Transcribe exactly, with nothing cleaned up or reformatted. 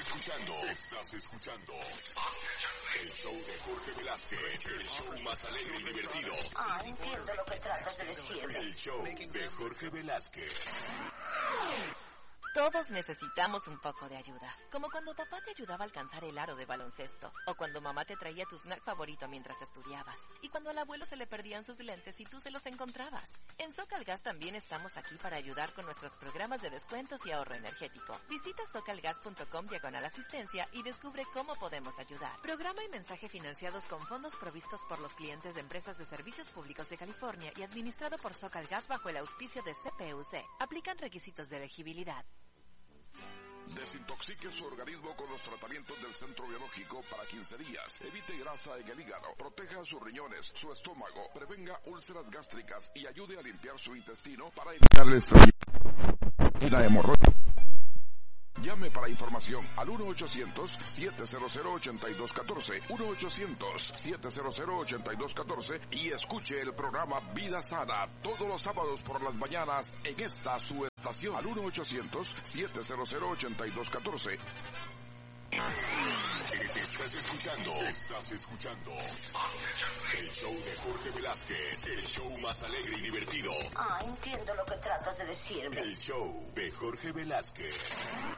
escuchando, estás escuchando el show de Jorge Velázquez, el show más alegre y divertido. Ah, entiendo lo que tratas de decirme. El show de Jorge Velázquez. Todos necesitamos un poco de ayuda, como cuando papá te ayudaba a alcanzar el aro de baloncesto, o cuando mamá te traía tu snack favorito mientras estudiabas, y cuando al abuelo se le perdían sus lentes y tú se los encontrabas. En Socalgas también estamos aquí para ayudar con nuestros programas de descuentos y ahorro energético. Visita socalgas.com diagonal asistencia y descubre cómo podemos ayudar. Programa y mensaje financiados con fondos provistos por los clientes de empresas de servicios públicos de California y administrado por Socalgas bajo el auspicio de C P U C. Aplican requisitos de elegibilidad. Desintoxique su organismo con los tratamientos del Centro Biológico para quince días. Evite grasa en el hígado, proteja sus riñones, su estómago, prevenga úlceras gástricas y ayude a limpiar su intestino para evitar el estreñimiento y la hemorroida. Llame para información al uno ochocientos, siete cero cero, ocho dos uno cuatro, uno ochocientos, siete cero cero, ocho dos uno cuatro y escuche el programa Vida Sana todos los sábados por las mañanas en esta su estación al uno ochocientos, siete cero cero, ocho dos uno cuatro. Estás escuchando, estás escuchando el show de Jorge Velázquez, el show más alegre y divertido. Ah, entiendo lo que tratas de decirme. El show de Jorge Velázquez.